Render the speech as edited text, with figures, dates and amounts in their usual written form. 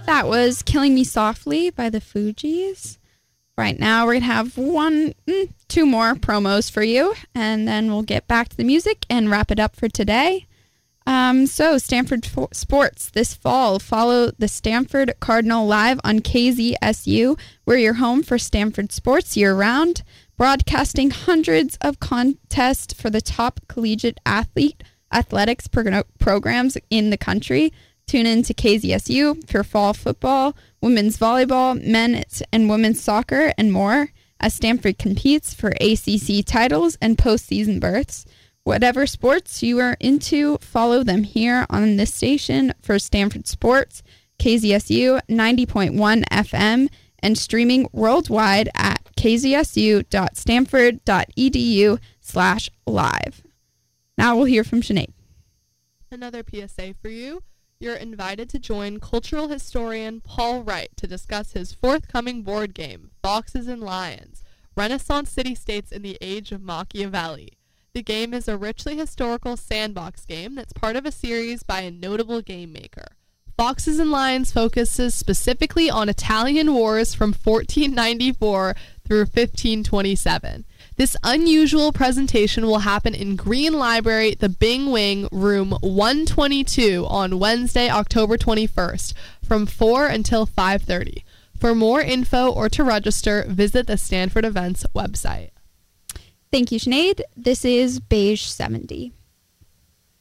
That was Killing Me Softly by the Fugees. Right now, we're going to have two more promos for you, and then we'll get back to the music and wrap it up for today. So, Stanford Sports this fall. Follow the Stanford Cardinal live on KZSU. We're your home for Stanford sports year-round, broadcasting hundreds of contests for the top collegiate athletics programs in the country. Tune in to KZSU for fall football, women's volleyball, men's and women's soccer, and more as Stanford competes for ACC titles and postseason berths. Whatever sports you are into, follow them here on this station for Stanford Sports, KZSU 90.1 FM, and streaming worldwide at kzsu.stanford.edu/live. Now we'll hear from Sinead. Another PSA for you. You're invited to join cultural historian Paul Wright to discuss his forthcoming board game, Foxes and Lions, Renaissance City-States in the Age of Machiavelli. The game is a richly historical sandbox game that's part of a series by a notable game maker. Foxes and Lions focuses specifically on Italian wars from 1494 through 1527. This unusual presentation will happen in Green Library, the Bing Wing, room 122 on Wednesday, October 21st, from 4 until 5:30. For more info or to register, visit the Stanford Events website. Thank you, Sinead. This is Beige 70.